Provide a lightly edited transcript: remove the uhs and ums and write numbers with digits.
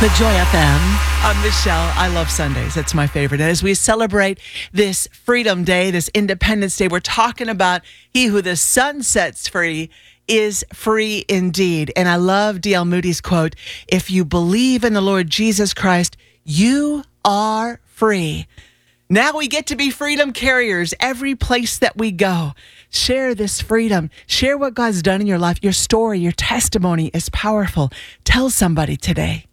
The Joy FM. I'm Michelle. I love Sundays. It's my favorite. And as we celebrate this Freedom Day, this Independence Day, we're talking about he who the sun sets free is free indeed. And I love D.L. Moody's quote, if you believe in the Lord Jesus Christ, you are free. Now we get to be freedom carriers every place that we go. Share this freedom. Share what God's done in your life. Your story, your testimony is powerful. Tell somebody today.